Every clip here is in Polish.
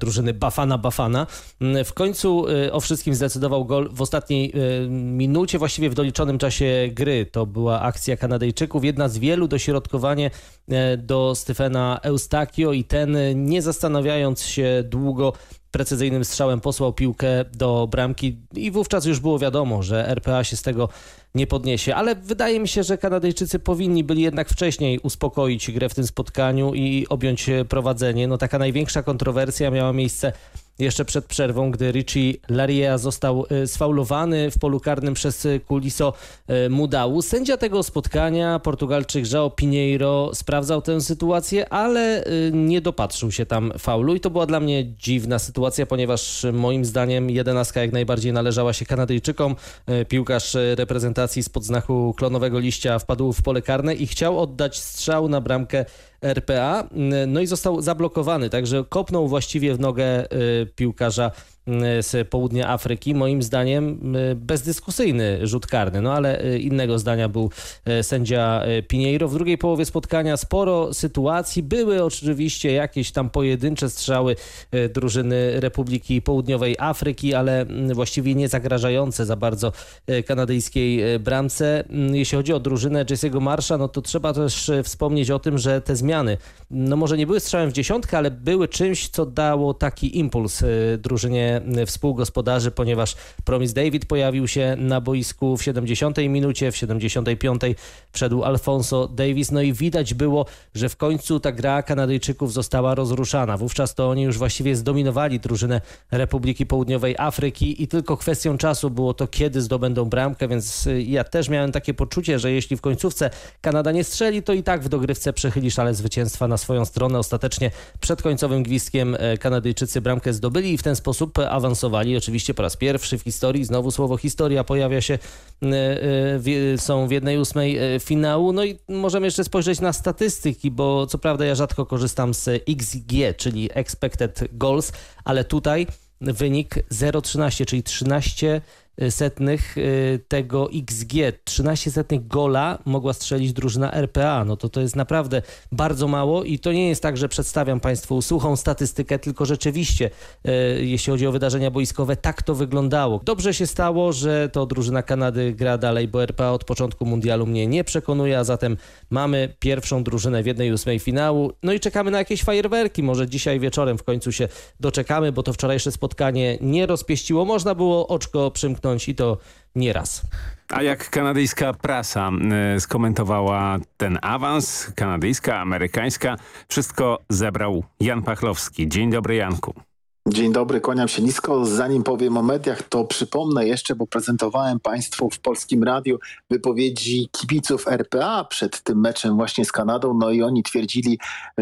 drużyny Bafana. W końcu o wszystkim zdecydował gol w ostatniej minucie, właściwie w doliczonym czasie gry. To była akcja Kanadyjczyków, jedna z wielu, dośrodkowanie do Stephena Eustachio i ten, nie zastanawiając się długo, precyzyjnym strzałem posłał piłkę do bramki i wówczas już było wiadomo, że RPA się z tego nie podniesie. Ale wydaje mi się, że Kanadyjczycy powinni byli jednak wcześniej uspokoić grę w tym spotkaniu i objąć prowadzenie. No taka największa kontrowersja miała miejsce jeszcze przed przerwą, gdy Richie Laryea został sfaulowany w polu karnym przez Kuliso Mudału. Sędzia tego spotkania, Portugalczyk João Pinheiro, sprawdzał tę sytuację, ale nie dopatrzył się tam faulu i to była dla mnie dziwna sytuacja, ponieważ moim zdaniem 11 jak najbardziej należała się Kanadyjczykom. Piłkarz reprezentacji spod znaku klonowego liścia wpadł w pole karne i chciał oddać strzał na bramkę RPA, no i został zablokowany, także kopnął właściwie w nogę piłkarza z południa Afryki. Moim zdaniem bezdyskusyjny rzut karny, no ale innego zdania był sędzia Pinheiro. W drugiej połowie spotkania sporo sytuacji. Były oczywiście jakieś tam pojedyncze strzały drużyny Republiki Południowej Afryki, ale właściwie nie zagrażające za bardzo kanadyjskiej bramce. Jeśli chodzi o drużynę Jesse'ego Marsha, no to trzeba też wspomnieć o tym, że te zmiany, no może nie były strzałem w dziesiątkę, ale były czymś, co dało taki impuls drużynie współgospodarzy, ponieważ Promise David pojawił się na boisku w 70 minucie, w 75 wszedł Alfonso Davies, no i widać było, że w końcu ta gra Kanadyjczyków została rozruszana. Wówczas to oni już właściwie zdominowali drużynę Republiki Południowej Afryki i tylko kwestią czasu było to, kiedy zdobędą bramkę, więc ja też miałem takie poczucie, że jeśli w końcówce Kanada nie strzeli, to i tak w dogrywce przechyli szale zwycięstwa na swoją stronę. Ostatecznie przed końcowym gwizdkiem Kanadyjczycy bramkę zdobyli i w ten sposób awansowali. Oczywiście po raz pierwszy w historii, znowu słowo historia pojawia się, są w 1/8 finału. No i możemy jeszcze spojrzeć na statystyki, bo co prawda ja rzadko korzystam z XG, czyli Expected Goals, ale tutaj wynik 0,13, czyli 13 setnych tego XG, 13 setnych gola mogła strzelić drużyna RPA. No to jest naprawdę bardzo mało i to nie jest tak, że przedstawiam Państwu suchą statystykę, tylko rzeczywiście, jeśli chodzi o wydarzenia boiskowe, tak to wyglądało. Dobrze się stało, że to drużyna Kanady gra dalej, bo RPA od początku mundialu mnie nie przekonuje, a zatem mamy pierwszą drużynę w 1/8 finału. No i czekamy na jakieś fajerwerki. Może dzisiaj wieczorem w końcu się doczekamy, bo to wczorajsze spotkanie nie rozpieściło. Można było oczko przymknąć i to nie raz. A jak kanadyjska prasa skomentowała ten awans, kanadyjska, amerykańska, wszystko zebrał Jan Pachlowski. Dzień dobry, Janku. Dzień dobry, kłaniam się nisko. Zanim powiem o mediach, to przypomnę jeszcze, bo prezentowałem Państwu w Polskim Radiu wypowiedzi kibiców RPA przed tym meczem właśnie z Kanadą. No i oni twierdzili,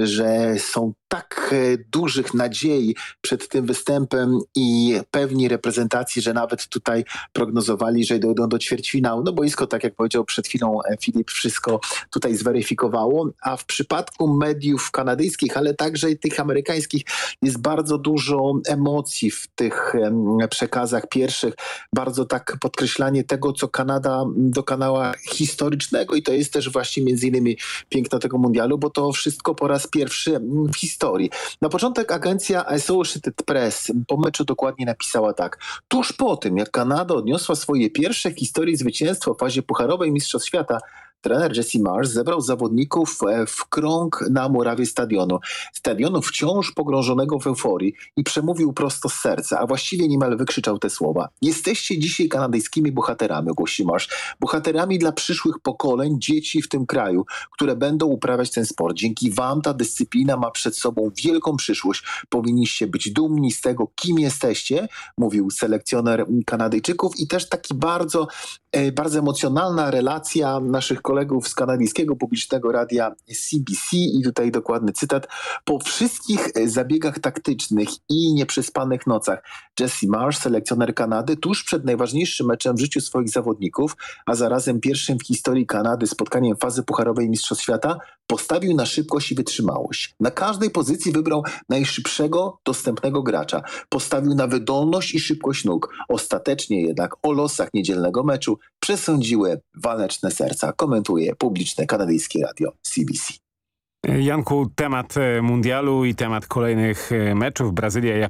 że są tak dużych nadziei przed tym występem i pewni reprezentacji, że nawet tutaj prognozowali, że dojdą do ćwierćfinału. No boisko, tak jak powiedział przed chwilą Filip, wszystko tutaj zweryfikowało. A w przypadku mediów kanadyjskich, ale także tych amerykańskich jest bardzo dużo emocji w tych przekazach pierwszych. Bardzo tak podkreślanie tego, co Kanada dokonała historycznego i to jest też właśnie między innymi piękno tego mundialu, bo to wszystko po raz pierwszy w historii. Na początek agencja Associated Press po meczu dokładnie napisała tak. Tuż po tym, jak Kanada odniosła swoje pierwsze w historii zwycięstwo w fazie pucharowej Mistrzostw Świata, trener Jesse Marsh zebrał zawodników w krąg na murawie stadionu. Stadionu wciąż pogrążonego w euforii i przemówił prosto z serca, a właściwie niemal wykrzyczał te słowa. Jesteście dzisiaj kanadyjskimi bohaterami, ogłosił Marsh. Bohaterami dla przyszłych pokoleń dzieci w tym kraju, które będą uprawiać ten sport. Dzięki wam ta dyscyplina ma przed sobą wielką przyszłość. Powinniście być dumni z tego, kim jesteście, mówił selekcjoner Kanadyjczyków i też taki bardzo emocjonalna relacja naszych kolegów z kanadyjskiego publicznego radia CBC i tutaj dokładny cytat. Po wszystkich zabiegach taktycznych i nieprzespanych nocach Jesse Marsh, selekcjoner Kanady, tuż przed najważniejszym meczem w życiu swoich zawodników, a zarazem pierwszym w historii Kanady spotkaniem fazy pucharowej Mistrzostw Świata, postawił na szybkość i wytrzymałość. Na każdej pozycji wybrał najszybszego dostępnego gracza. Postawił na wydolność i szybkość nóg. Ostatecznie jednak o losach niedzielnego meczu przesądziły waleczne serca, komentuje publiczne kanadyjskie radio CBC. Janku, temat mundialu i temat kolejnych meczów. Brazylia,